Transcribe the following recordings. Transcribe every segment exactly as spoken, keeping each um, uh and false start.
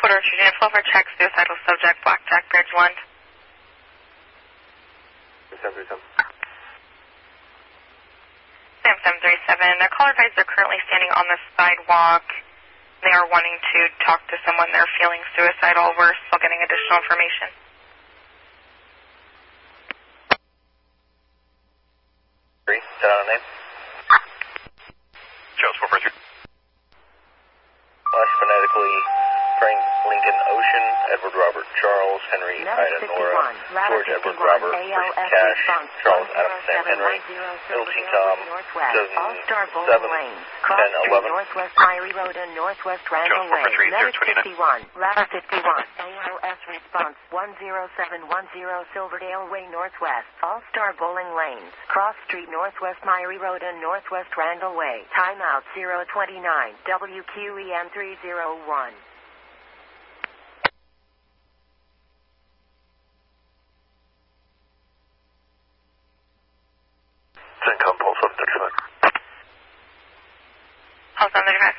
Port Orchard Unit twelve for check, suicidal subject, Blackjack Bridge one. seven three seven. Sam seven three seven. The caller advised they're currently standing on the sidewalk. They are wanting to talk to someone. They're feeling suicidal. We're still getting additional information. Three, set out a name. Jones four four three. Slash phonetically Frank Lincoln Ocean, Edward Robert Charles, Henry Ida Nora, George Edward Robert, Richard Cash, Charles Adam Sam Henry, Middle T Tom, seven, ten, eleven. Northwest Myrie Road and Northwest Randall Way. Medic fifty-one, ladder fifty-one, A L S response one zero seven one zero Silverdale Way Northwest, All-Star Bowling Lanes, Cross Street Northwest Myrie Road and Northwest Randall Way. Timeout zero twenty-nine, W Q E M three zero one. CENTCOM Pulse seven thirty-five. Pulse seven thirty-five.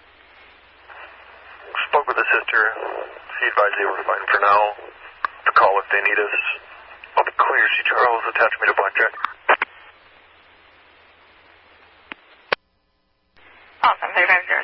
Spoke with the sister. She advised they were fine for now. To call if they need us. I'll be clear. See Charles. Attach me to Blackjack. Pulse seven thirty-five zero